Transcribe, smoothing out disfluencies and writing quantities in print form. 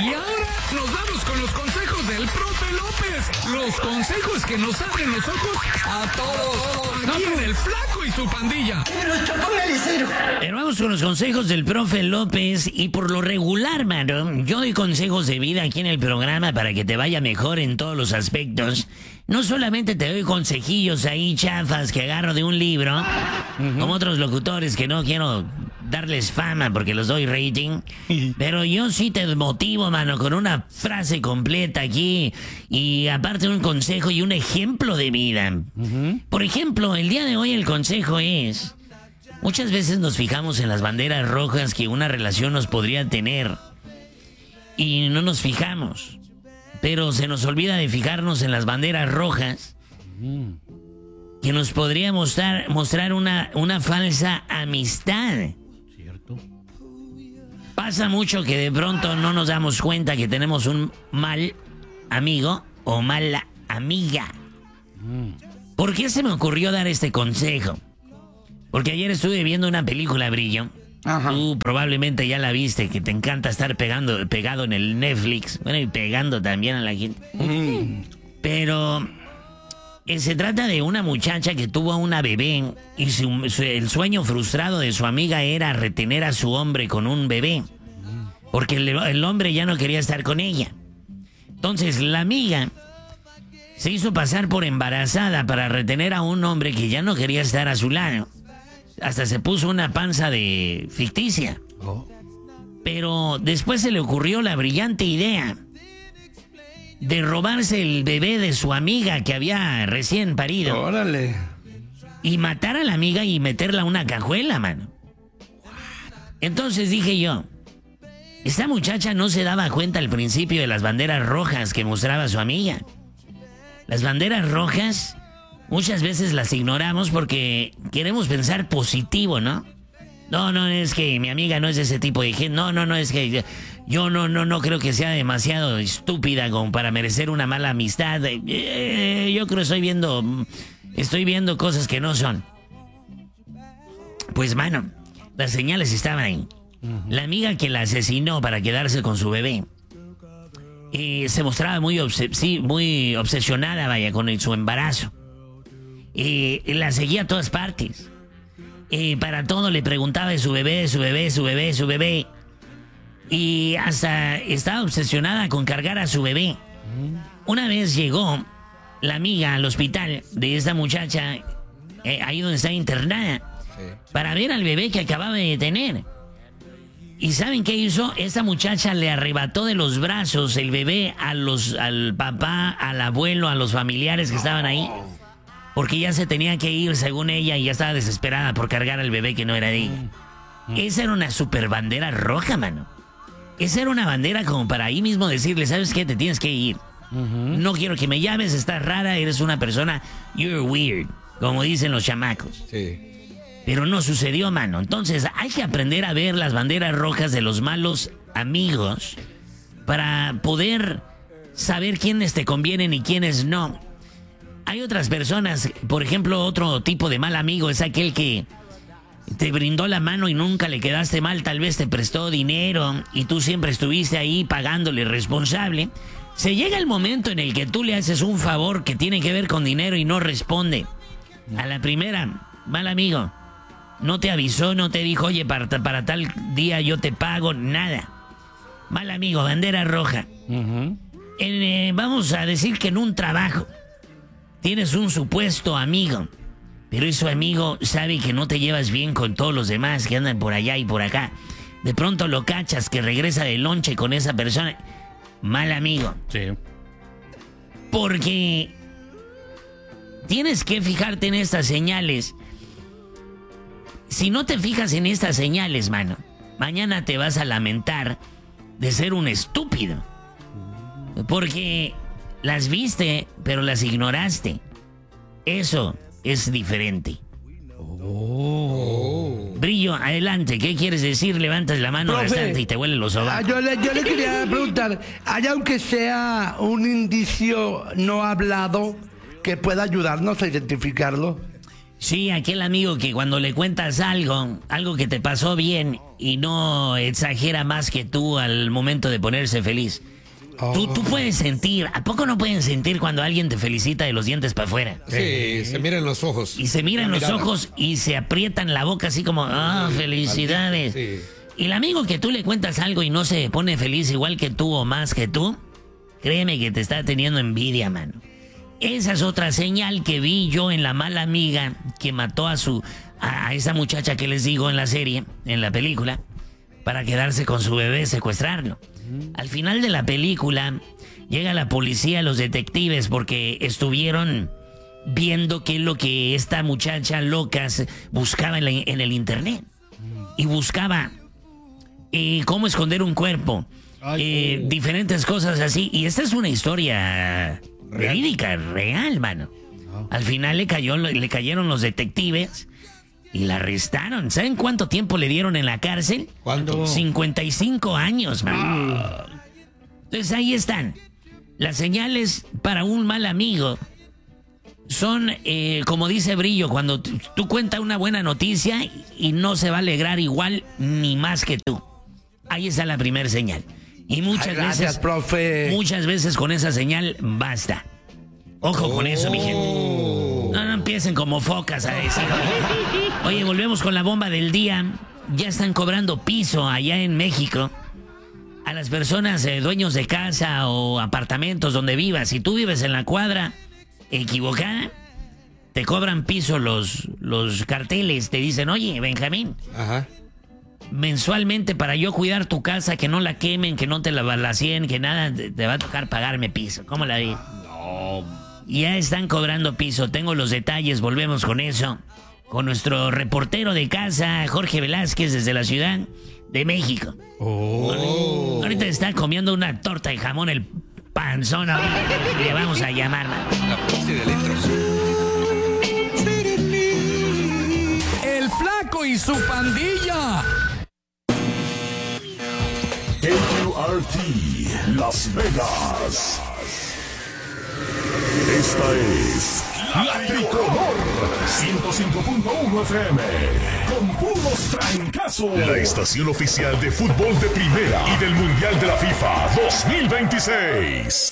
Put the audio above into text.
Y ahora nos vamos con los consejos del profe López. Los consejos que nos abren los ojos a todos. Aquí en El Flaco y su pandilla. Pero vamos con los consejos del profe López. Y por lo regular, mano, yo doy consejos de vida aquí en el programa para que te vaya mejor en todos los aspectos. No solamente te doy consejillos ahí chafas que agarro de un libro, como otros locutores que no quiero darles fama porque los doy rating, pero yo sí te motivo, mano, con una frase completa aquí y aparte un consejo y un ejemplo de vida. Por ejemplo, el día de hoy el consejo es: muchas veces nos fijamos en las banderas rojas que una relación nos podría tener y no nos fijamos, pero se nos olvida de fijarnos en las banderas rojas que nos podría mostrar una falsa amistad. Pasa mucho que de pronto no nos damos cuenta que tenemos un mal amigo o mala amiga. ¿Por qué se me ocurrió dar este consejo? Porque ayer estuve viendo una película, Brillo. Ajá. Tú probablemente ya la viste, que te encanta estar pegado en el Netflix. Bueno, y pegando también a la gente. Pero se trata de una muchacha que tuvo una bebé y el sueño frustrado de su amiga era retener a su hombre con un bebé, porque el hombre ya no quería estar con ella. Entonces la amiga se hizo pasar por embarazada para retener a un hombre que ya no quería estar a su lado. Hasta se puso una panza de ficticia. Pero después se le ocurrió la brillante idea de robarse el bebé de su amiga que había recién parido. ¡Órale! Y matar a la amiga y meterla a una cajuela, mano. Entonces dije yo, esta muchacha no se daba cuenta al principio de las banderas rojas que mostraba su amiga. Las banderas rojas muchas veces las ignoramos porque queremos pensar positivo, ¿no? No, es que mi amiga no es de ese tipo de gente. No, es que yo no creo que sea demasiado estúpida como para merecer una mala amistad. Yo creo que estoy viendo cosas que no son. Pues, mano, las señales estaban ahí. La amiga que la asesinó para quedarse con su bebé se mostraba muy obsesionada, vaya, con su embarazo. La seguía a todas partes. Para todo le preguntaba de su bebé. Y hasta estaba obsesionada con cargar a su bebé. Una vez llegó la amiga al hospital de esta muchacha, ahí donde está internada, para ver al bebé que acababa de tener. ¿Y saben qué hizo? Esta muchacha le arrebató de los brazos el bebé al papá, al abuelo, a los familiares que estaban ahí. Porque ya se tenía que ir, según ella, y ya estaba desesperada por cargar al bebé que no era de ella. Esa era una super bandera roja, mano. Esa era una bandera como para ahí mismo decirle, ¿sabes qué? Te tienes que ir. No quiero que me llames, estás rara, eres una persona, you're weird, como dicen los chamacos. Sí. Pero no sucedió, mano. Entonces hay que aprender a ver las banderas rojas de los malos amigos para poder saber quiénes te convienen y quiénes no. Hay otras personas, por ejemplo, otro tipo de mal amigo es aquel que te brindó la mano y nunca le quedaste mal, tal vez te prestó dinero y tú siempre estuviste ahí pagándole responsable. Se llega el momento en el que tú le haces un favor que tiene que ver con dinero y no responde. A la primera, mal amigo, no te avisó, no te dijo, oye, para tal día yo te pago, nada. Mal amigo, bandera roja. Vamos a decir que en un trabajo tienes un supuesto amigo, pero ese amigo sabe que no te llevas bien con todos los demás que andan por allá y por acá. De pronto lo cachas que regresa del lonche con esa persona. Mal amigo. Sí. Porque tienes que fijarte en estas señales. Si no te fijas en estas señales, mano, mañana te vas a lamentar de ser un estúpido. Porque las viste, pero las ignoraste. Eso es diferente. Brillo, adelante. ¿Qué quieres decir? Levantas la mano bastante y te huelen los sobacos. Yo le quería preguntar, ¿hay aunque sea un indicio no hablado que pueda ayudarnos a identificarlo? Sí, aquel amigo que cuando le cuentas algo que te pasó bien y no exagera más que tú al momento de ponerse feliz. Tú puedes sentir, ¿a poco no pueden sentir cuando alguien te felicita de los dientes para afuera? Sí, se miran los ojos. Y se miran los ojos y se aprietan la boca así como, felicidades. Sí. Y el amigo que tú le cuentas algo y no se pone feliz igual que tú o más que tú, créeme que te está teniendo envidia, mano. Esa es otra señal que vi yo en la mala amiga que mató a esa muchacha que les digo en la serie, en la película, para quedarse con su bebé, secuestrarlo. Al final de la película llega la policía, los detectives, porque estuvieron viendo qué es lo que esta muchacha loca buscaba en el internet. Y buscaba cómo esconder un cuerpo, diferentes cosas así. Y esta es una historia verídica, real, mano. Al final le cayeron los detectives y la arrestaron. ¿Saben cuánto tiempo le dieron en la cárcel? ¿Cuánto? 55 años, mano. Entonces ahí están. Las señales para un mal amigo son, como dice Brillo, cuando tú cuentas una buena noticia y no se va a alegrar igual ni más que tú. Ahí está la primera señal. Y Gracias, profe. muchas veces con esa señal basta. Ojo con eso, mi gente. No empiecen como focas a decir. Oye, volvemos con la bomba del día. Ya están cobrando piso allá en México a las personas dueños de casa o apartamentos donde vivas. Si tú vives en la cuadra equivocada, te cobran piso los carteles. Te dicen, oye, Benjamín, Ajá. mensualmente para yo cuidar tu casa, que no la quemen, que no te la balacien, que nada, te va a tocar pagarme piso. ¿Cómo la ves? No. Ya están cobrando piso. Tengo los detalles, volvemos con eso. Con nuestro reportero de casa, Jorge Velázquez, desde la Ciudad de México. Ahorita está comiendo una torta de jamón, el panzón. Le vamos a llamar, man. La policía del intro. El Flaco y su pandilla. KQRT Las Vegas. Esta es La Tricolor 105.1 FM con puros trancazos. La estación oficial de fútbol de primera y del Mundial de la FIFA 2026.